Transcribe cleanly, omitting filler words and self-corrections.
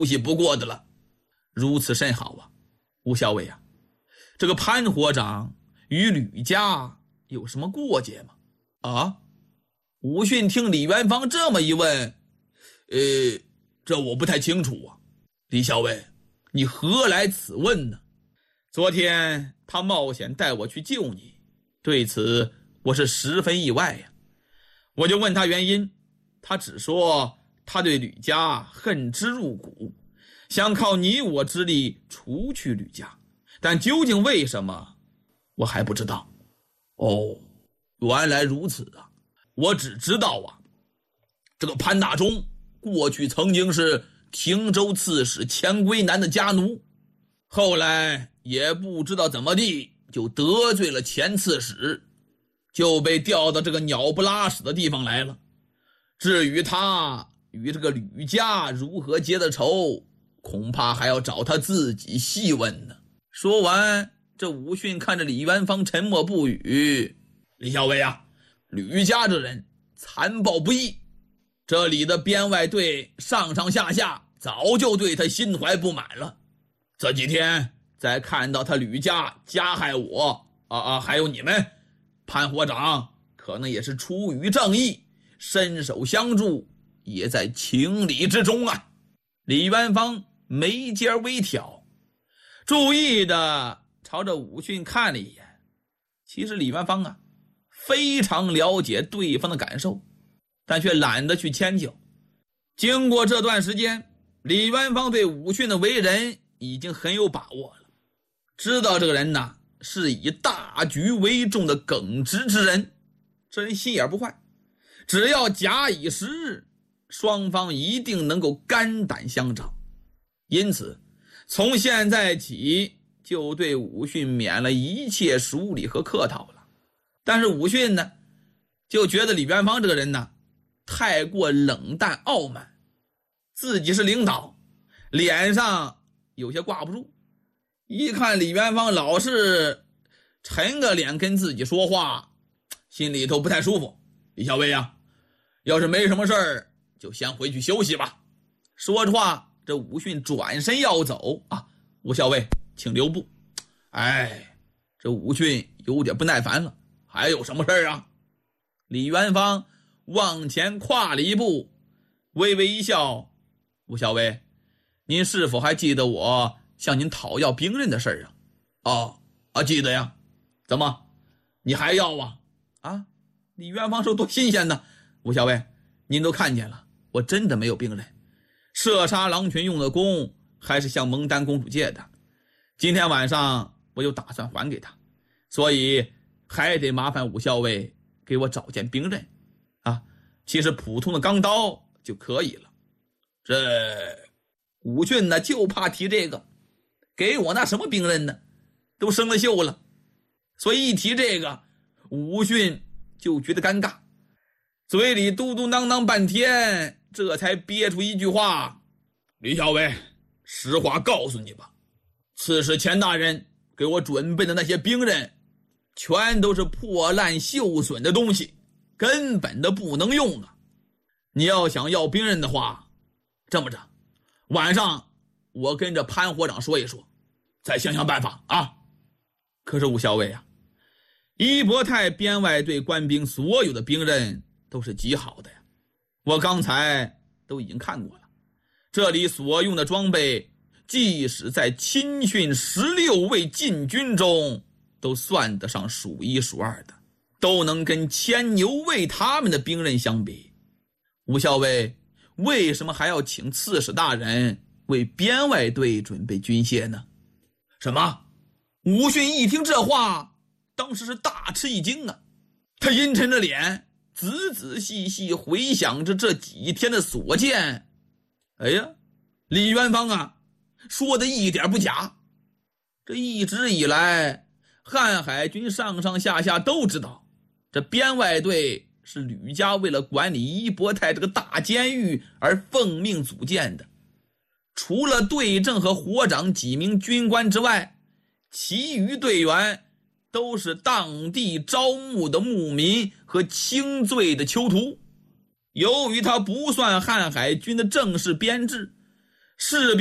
不喜不过的了。如此甚好啊。吴校尉啊，这个潘火长与吕家有什么过节吗？啊？武训听李元芳这么一问，这我不太清楚啊。李校尉，你何来此问呢？昨天他冒险带我去救你，对此我是十分意外呀。我就问他原因，他只说他对吕家恨之入骨，想靠你我之力除去吕家，但究竟为什么我还不知道。哦，原来如此啊。我只知道啊，这个潘大忠过去曾经是汀州刺史钱归南的家奴，后来也不知道怎么地就得罪了钱刺史，就被调到这个鸟不拉屎的地方来了。至于他与这个吕家如何结的仇，恐怕还要找他自己细问呢。说完，这武训看着李元芳沉默不语。李校尉啊，吕家这人残暴不义，这里的边外队上上下下早就对他心怀不满了。这几天再看到他吕家加害我还有你们，潘火长可能也是出于正义，伸手相助也在情理之中啊。李元芳眉尖微挑，注意的朝着武训看了一眼。其实李元芳啊非常了解对方的感受，但却懒得去迁就。经过这段时间，李元芳对武训的为人已经很有把握了，知道这个人呢是以大局为重的耿直之人，这人心眼不坏，只要假以时日，双方一定能够肝胆相照。因此从现在起就对武训免了一切疏礼和客套了。但是武训呢就觉得李元芳这个人呢太过冷淡傲慢，自己是领导，脸上有些挂不住，一看李元芳老是沉个脸跟自己说话，心里头不太舒服。李校尉啊，要是没什么事儿就先回去休息吧。说着话，这武训转身要走啊，吴校尉请留步。这武训有点不耐烦了，还有什么事儿啊？李元芳往前跨了一步，微微一笑，吴校尉，您是否还记得我向您讨要兵刃的事儿啊？记得呀。怎么你还要啊？李元芳说多新鲜呢。吴校尉，您都看见了，我真的没有兵刃，射杀狼群用的弓还是向蒙丹公主借的，今天晚上我就打算还给她，所以还得麻烦武校尉给我找件兵刃啊，其实普通的钢刀就可以了。这武训呢就怕提这个，给我那什么兵刃呢，都生了锈了，所以一提这个武训就觉得尴尬，嘴里嘟嘟囔囔半天，这才憋出一句话：李校尉，实话告诉你吧，刺史钱大人给我准备的那些兵刃全都是破烂锈损的东西，根本的不能用啊。你要想要兵刃的话，这么着，晚上我跟着潘火长说一说，再想想办法啊。可是武校尉啊，伊伯泰边外队官兵所有的兵刃都是极好的呀，我刚才都已经看过了，这里所用的装备即使在亲训16位禁军中都算得上数一数二的，都能跟牵牛卫他们的兵刃相比。吴校尉为什么还要请刺史大人为边外队准备军械呢？什么？吴训一听这话，当时是大吃一惊啊，他阴沉着脸，仔仔细细回想着这几天的所见。李元芳啊说的一点不假，这一直以来瀚海军上上下下都知道，这边外队是吕家为了管理伊伯泰这个大监狱而奉命组建的，除了队正和火长几名军官之外，其余队员都是当地招募的牧民和轻罪的囚徒。由于他不算瀚海军的正式编制， 士兵